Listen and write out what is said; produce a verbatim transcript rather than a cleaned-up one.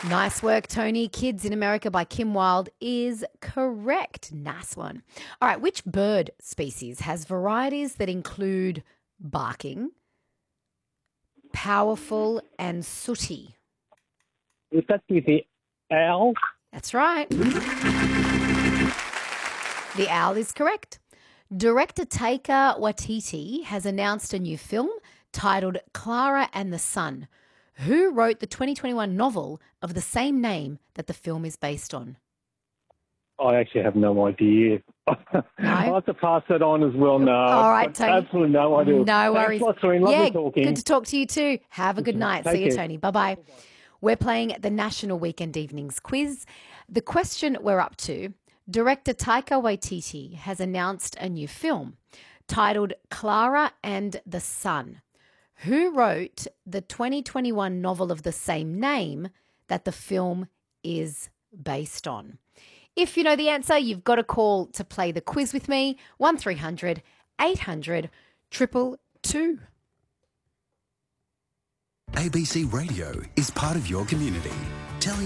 Nice work, Tony. Kids in America by Kim Wilde is correct. Nice one. All right, which bird species has varieties that include barking, powerful, and sooty? Would that be the owl? That's right. The owl is correct. Director Taika Waititi has announced a new film titled Clara and the Sun. Who wrote the twenty twenty-one novel of the same name that the film is based on? I actually have no idea. No? I'll have to pass that on as well. No, All right, I've Tony. absolutely no idea. No worries. Thanks a lot, Serene. Lovely yeah, talking. good to talk to you too. Have a good night. Take See you, care. Tony. Bye-bye. We're playing the National Weekend Evenings Quiz. The question we're up to, director Taika Waititi has announced a new film titled Clara and the Sun. Who wrote the twenty twenty-one novel of the same name that the film is based on? If you know the answer, you've got a call to play the quiz with me, one three hundred eight hundred two two two. A B C Radio is part of your community. Telling